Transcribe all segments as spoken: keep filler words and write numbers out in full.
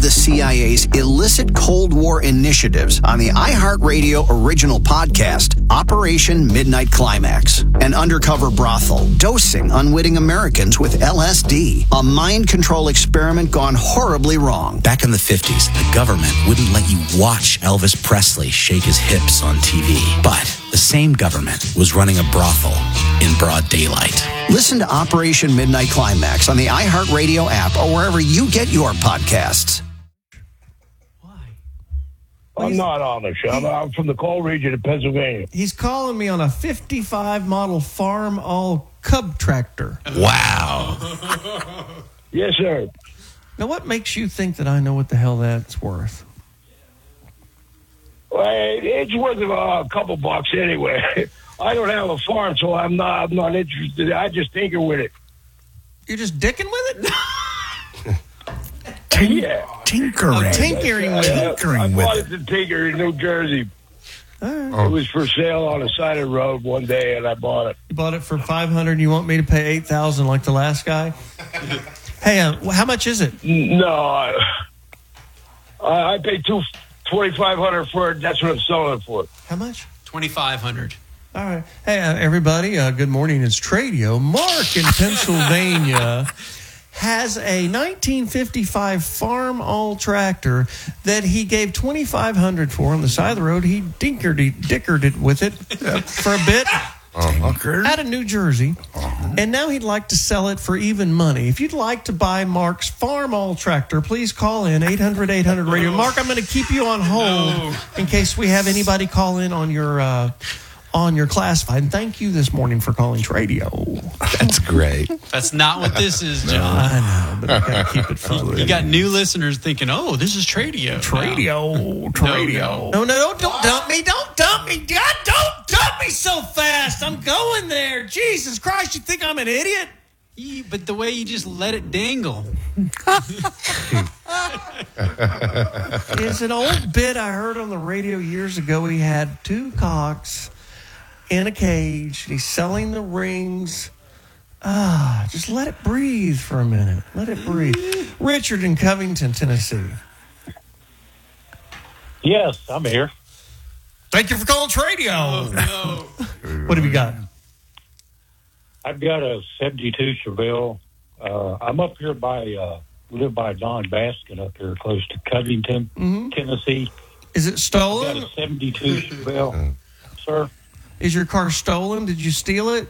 the C I A's illicit Cold War initiatives on the iHeartRadio original podcast, Operation Midnight Climax. An undercover brothel dosing unwitting Americans with L S D. A mind control experiment gone horribly wrong. Back in the fifties, the government wouldn't let you watch Elvis Presley shake his hips on T V. But the same government was running a brothel in broad daylight. Listen to Operation Midnight Climax on the iHeartRadio app or wherever you get your podcasts. I'm not on the show. I'm from the coal region of Pennsylvania. He's calling me on a fifty-five model Farm All Cub tractor. Wow. Yes, sir. Now, what makes you think that I know what the hell that's worth? Well, it's worth a couple bucks anyway. I don't have a farm, so I'm not. I'm not interested. I just tinker with it. You're just dicking with it? Yeah. Tinkering. Oh, tinkering with it. Tinkering I with bought it. it to Tinker in New Jersey. Right. It was for sale on the side of the road one day, and I bought it. You bought it for five hundred dollars and you want me to pay eight thousand dollars like the last guy? Hey, uh, how much is it? No, I, I paid two twenty-five hundred dollars for it. That's what I'm selling it for. How much? twenty-five hundred All right. Hey, uh, everybody, uh, good morning. It's Tradio. Mark in Pennsylvania has a nineteen fifty-five Farm All tractor that he gave twenty-five hundred dollars for on the side of the road. He dinkered, he dickered it with it for a bit Uh-huh. out of New Jersey, and now he'd like to sell it for even money. If you'd like to buy Mark's Farm All tractor, please call in eight hundred eight hundred radio. Mark, I'm going to keep you on hold no. in case we have anybody call in on your uh, on your classified. And thank you this morning for calling Tradio. That's great. That's not what this is, John. I know, but I got to keep it fluid. You got new listeners thinking, oh, this is Tradio. Tradio. Tradio. No, no, no, don't dump me. Don't dump me. God, don't dump me so fast. I'm going there. Jesus Christ, you think I'm an idiot? Yeah, but the way you just let it dangle. It's an old bit I heard on the radio years ago. He had two cocks in a cage. He's selling the rings. Ah, just let it breathe for a minute. Let it breathe. Richard in Covington, Tennessee. Yes, I'm here. Thank you for calling Tradio. Oh, no. What have you got? I've got a seventy-two Chevelle. Uh, I'm up here by, uh, live by Don Baskin up here close to Covington, Mm-hmm. Tennessee. Is it I've stolen? got a seventy-two Chevelle. Sir? Is your car stolen? Did you steal it?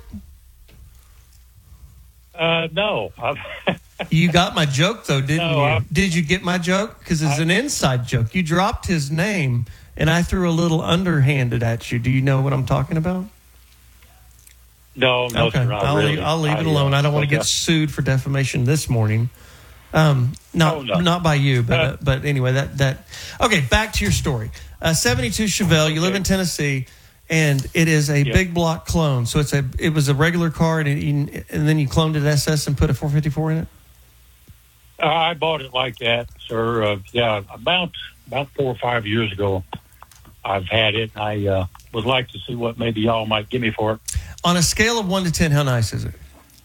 Uh, no. I've You got my joke, though, didn't No, you? I'm- Did you get my joke? Because it's an inside joke. You dropped his name, and I threw a little underhanded at you. Do you know what I'm talking about? No, no, Okay, sir, not I'll, really. leave, I'll leave it I, alone. uh, I don't want to okay. get sued for defamation this morning. Um, not Oh, no. not by you, but Uh, uh, but anyway, that that okay. Back to your story. Uh, seventy-two Chevelle. You live Okay. in Tennessee, and it is a Yeah. big block clone. So it's a it was a regular car, and, it, and then you cloned it S S and put a four fifty-four in it. Uh, I bought it like that, sir. Uh, yeah, about about four or five years ago, I've had it. I uh, would like to see what maybe y'all might give me for it. On a scale of one to ten, how nice is it?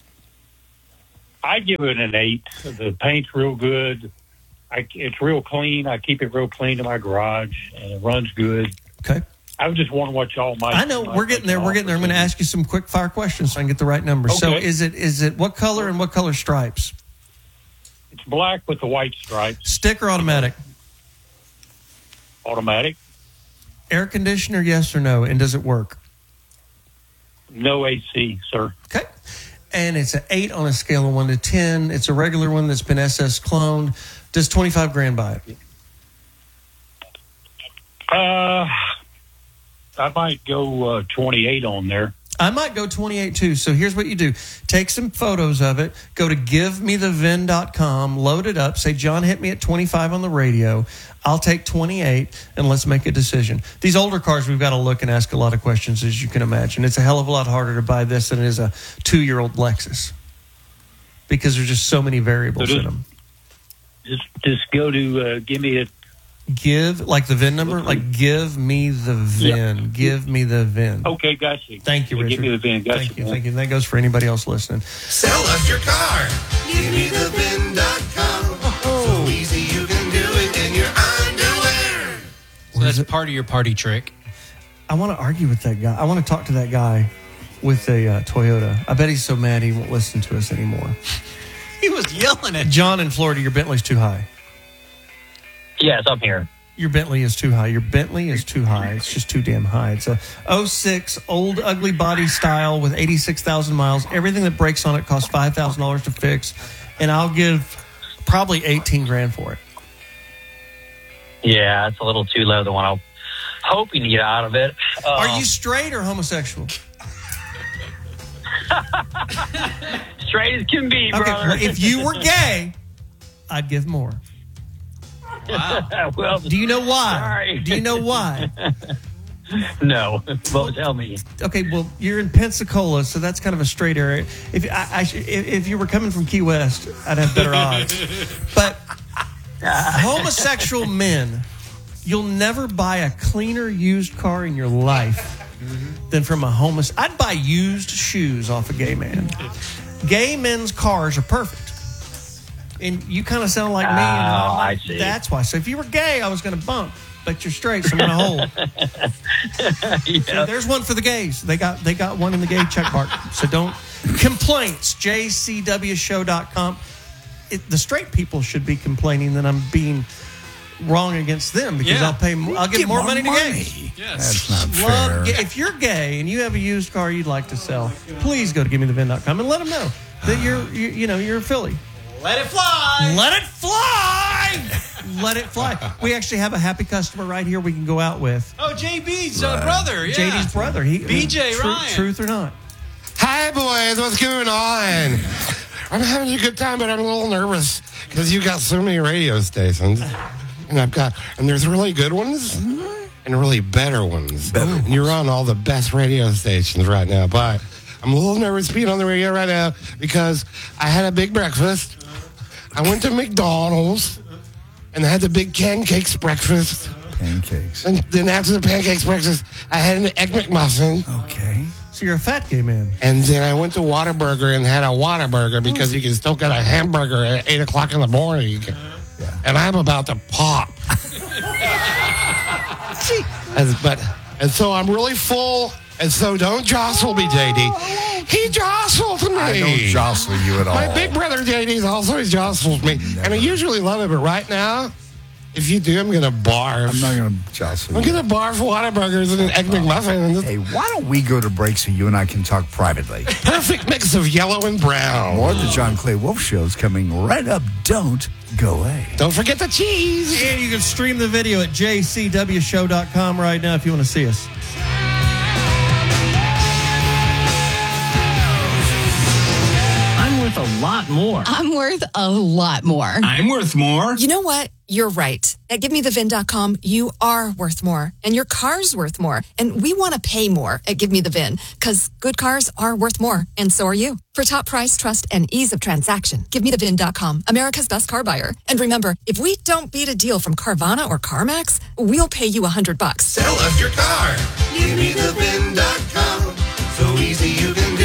I give it an eight. The paint's real good. I, it's real clean. I keep it real clean in my garage, and it runs good. Okay. I was just wondering what y'all might. I know might we're getting there. make We're getting there. I'm going to ask you some quick fire questions so I can get the right number. So Okay. is it is it what color and what color stripes? It's black with the white stripes. Stick or automatic? Automatic. Air conditioner, yes or no? And does it work? No A C, sir. Okay. And it's an eight on a scale of one to ten. It's a regular one that's been S S cloned. Does twenty-five grand buy it? Uh, I might go uh, twenty-eight on there. I might go twenty-eight too. So here's what you do. Take some photos of it. Go to give me the V I N dot com. Load it up. Say, John hit me at twenty-five on the radio. I'll take twenty-eight, and let's make a decision. These older cars, we've got to look and ask a lot of questions, as you can imagine. It's a hell of a lot harder to buy this than it is a two-year-old Lexus because there's just so many variables So in just- them. Just just go to uh, give me a. Give, like the V I N number? Like, give me the V I N. Yeah. Give me the V I N. Okay, gotcha. Thank you, Yeah, Richard. Give me the V I N. Gotcha. Thank you, man. thank you. That goes for anybody else listening. Sell us your car. Give me the V I N dot com. So easy you can do it. that's part of your party trick. I want to argue with that guy. I want to talk to that guy with a uh, Toyota. I bet he's so mad he won't listen to us anymore. He was yelling at you. John in Florida, your Bentley's too high. Yes, I'm here. Your Bentley is too high. Your Bentley is too high. It's just too damn high. It's a oh six old ugly body style with eighty-six thousand miles. Everything that breaks on it costs five thousand dollars to fix. And I'll give probably eighteen grand for it. Yeah, it's a little too low, the one I'm hoping to get out of it. Um, Are you straight or homosexual? straight as can be, Okay, brother? well, if you were gay, I'd give more. Wow. well, Do you know why? Sorry. Do you know why? No. Well, tell me. Okay, well, you're in Pensacola, so that's kind of a straight area. If I, I if, if you were coming from Key West, I'd have better odds. But homosexual men, you'll never buy a cleaner used car in your life than from a homeless. I'd buy used shoes off a gay man. Gay men's cars are perfect. And you kind of sound like me. And Oh, I'm I like, see. That's why. So if you were gay, I was going to bump. But you're straight, so I'm going to hold. Yeah. So there's one for the gays. They got they got one in the gay check mark. So don't complaints. J C W show dot com. It, the straight people should be complaining that I'm being wrong against them because Yeah. I'll pay. I'll give Give more more money to money. gays. Yes. That's not Love, fair. if you're gay and you have a used car you'd like to sell, please go to give me the vin dot com and let them know that you're you, you know you're a Philly. Let it fly. Let it fly. Let it fly. We actually have a happy customer right here we can go out with. Oh, J B's uh, brother. Yeah. J D's brother. He, B J tru- Ryan. Truth or not? Hi, boys. What's going on? I'm having a good time, but I'm a little nervous because you got so many radio stations, and I've got and there's really good ones and really better ones. Better And you're on all the best radio stations right now, but I'm a little nervous being on the radio right now because I had a big breakfast. I went to McDonald's and I had the big pancakes breakfast. Pancakes. And then after the pancakes breakfast, I had an egg McMuffin. Okay. So you're a fat gay man. And then I went to Whataburger and had a Whataburger because you can still get a hamburger at eight o'clock in the morning. Yeah. And I'm about to pop. As, but and so I'm really full. And so don't jostle me, J D. He jostled me. I don't jostle you at all. My big brother J D also jostles me. And I usually love it, but right now, if you do, I'm going to barf. I'm not going to jostle I'm you. going to barf Whataburgers and an Egg McMuffin. And Hey, why don't we go to break so you and I can talk privately? perfect mix of yellow and brown. More of the John Clay Wolf Show is coming right up. Don't go away. Don't forget the cheese. And you can stream the video at J C W show dot com right now if you want to see us. I'm worth a lot more. I'm worth a lot more. I'm worth more. You know what? You're right. At give me the vin dot com, you are worth more, and your car's worth more. And we want to pay more at Give Me the Vin, because good cars are worth more, and so are you. For top price, trust, and ease of transaction, give me the vin dot com, America's best car buyer. And remember, if we don't beat a deal from Carvana or CarMax, we'll pay you a hundred bucks. Sell us your car. Give me the vin dot com. So easy you can